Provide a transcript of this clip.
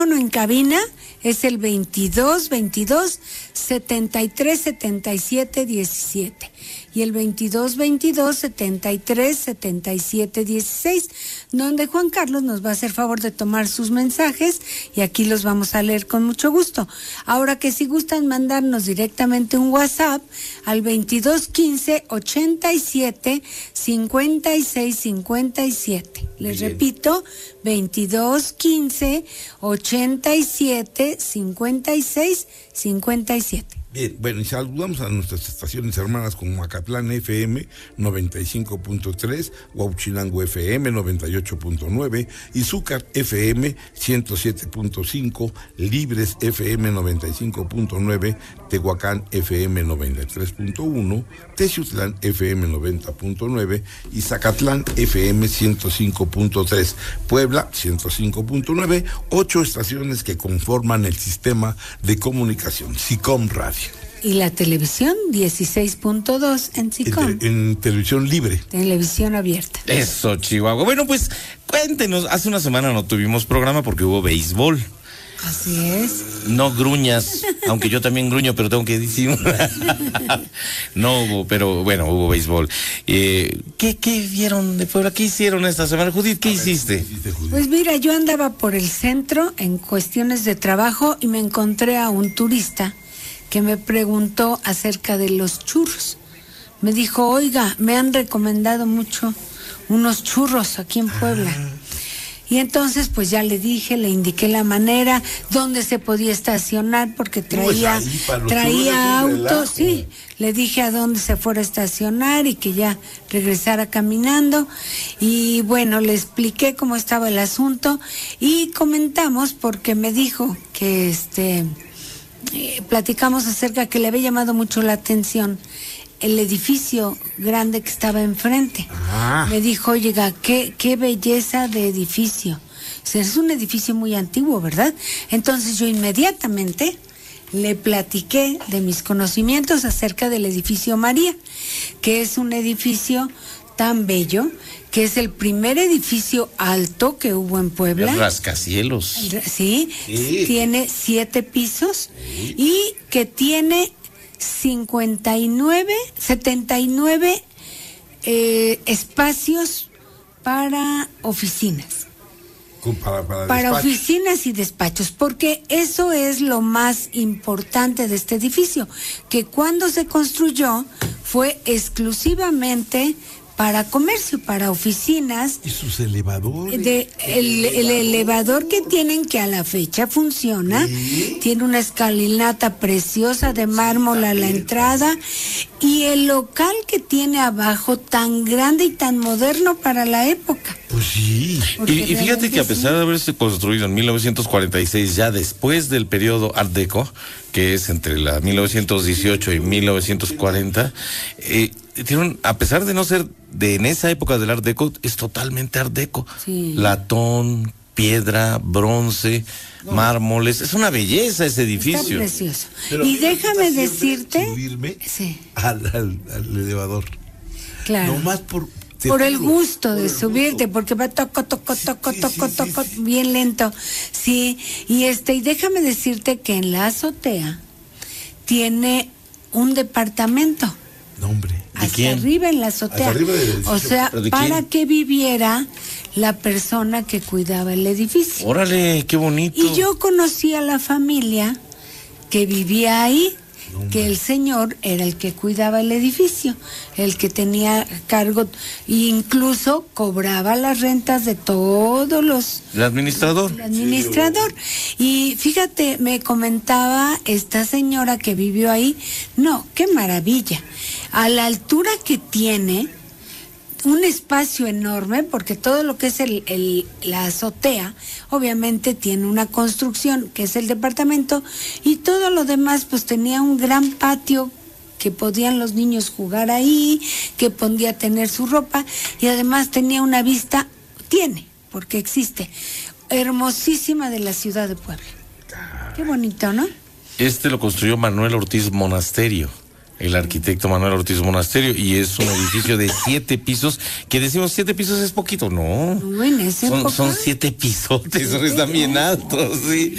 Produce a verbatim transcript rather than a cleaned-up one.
En cabina es el veintidós veintidós setenta y tres setenta y siete diecisiete y el veintidós veintidós setenta y tres setenta y siete dieciséis, donde Juan Carlos nos va a hacer favor de tomar sus mensajes y aquí los vamos a leer con mucho gusto. Ahora que si gustan mandarnos directamente un WhatsApp al veintidós quince ochenta y siete cincuenta y seis cincuenta y siete. Les Bien. repito, veintidós quince ochenta y siete cincuenta y seis cincuenta y siete. Bien, bueno, y saludamos a nuestras estaciones hermanas como Macatlán F M noventa y cinco punto tres, Huauchinango F M noventa y ocho punto nueve, Izúcar F M ciento siete punto cinco, Libres F M noventa y cinco punto nueve, Tehuacán F M noventa y tres punto uno, Texutlán F M noventa punto nueve y Zacatlán F M ciento cinco punto tres, Puebla ciento cinco punto nueve, ocho estaciones que conforman el sistema de comunicación SICOM Radio. Y la televisión, dieciséis punto dos en SICOM. En, te, en televisión libre. Televisión abierta. Eso, Chihuahua. Bueno, pues cuéntenos, hace una semana no tuvimos programa porque hubo béisbol. Así es. No gruñas, aunque yo también gruño, pero tengo que decir. No hubo, pero bueno, hubo béisbol. Eh, ¿qué, ¿Qué vieron de Puebla? ¿Qué hicieron esta semana? Judith, ¿qué hiciste? Pues mira, yo andaba por el centro en cuestiones de trabajo y me encontré a un turista que me preguntó acerca de los churros. Me dijo, oiga, me han recomendado mucho unos churros aquí en Puebla. Ah. Y entonces pues ya le dije, le indiqué la manera, dónde se podía estacionar, porque traía, no, traía autos, sí. Le dije a dónde se fuera a estacionar y que ya regresara caminando. Y bueno, le expliqué cómo estaba el asunto y comentamos porque me dijo que este... Eh, platicamos acerca que le había llamado mucho la atención el edificio grande que estaba enfrente. Ah. Me dijo, oiga, qué, qué belleza de edificio. O sea, es un edificio muy antiguo, ¿verdad? Entonces yo inmediatamente le platiqué de mis conocimientos acerca del edificio María, que es un edificio tan bello, que es el primer edificio alto que hubo en Puebla. El rascacielos. Sí, sí, tiene siete pisos sí. Y que tiene cincuenta y nueve, setenta y nueve eh, espacios para oficinas. Para, para, para oficinas y despachos, porque eso es lo más importante de este edificio, que cuando se construyó fue exclusivamente para comercio, para oficinas. ¿Y sus elevadores? De, el, el elevador que tienen, que a la fecha funciona, ¿sí? Tiene una escalinata preciosa de mármol a la entrada, y el local que tiene abajo tan grande y tan moderno para la época. Pues sí. Y, y fíjate que a pesar de haberse construido en mil novecientos cuarenta y seis, ya después del periodo Art Deco, que es entre la mil novecientos dieciocho y mil novecientos cuarenta, eh, tiene un, a pesar de no ser de en esa época del Art Deco, es totalmente Art Deco. Sí. Latón, piedra, bronce, no. mármoles, es una belleza ese edificio. Está precioso. Pero y déjame decirte, subirme sí. al, al, al elevador. Claro. No más por Te por juro, el gusto por de el subirte, gusto. Porque va toco, toco, toco, sí, toco, sí, toco, sí, sí. bien lento. Sí, y este, y déjame decirte que en la azotea tiene un departamento. No, hombre. ¿De Hasta quién? Arriba en la azotea. O sea, para quién? Que viviera la persona que cuidaba el edificio. Órale, qué bonito. Y yo conocí a la familia que vivía ahí. No, que el señor era el que cuidaba el edificio, el que tenía cargo, e incluso cobraba las rentas de todos los... ¿El administrador? El administrador. Y fíjate, me comentaba esta señora que vivió ahí, no, qué maravilla, a la altura que tiene, un espacio enorme, porque todo lo que es el, el la azotea obviamente tiene una construcción que es el departamento, y todo lo demás pues tenía un gran patio que podían los niños jugar ahí, que podía tener su ropa, y además tenía una vista, tiene, porque existe, hermosísima de la ciudad de Puebla. Qué bonito, ¿no? Este lo construyó Manuel Ortiz Monasterio. el arquitecto Manuel Ortiz Monasterio, y es un edificio de siete pisos, que decimos siete pisos es poquito, no, bueno, es son, son siete pisotes, ¿Sí? Están bien altos, sí.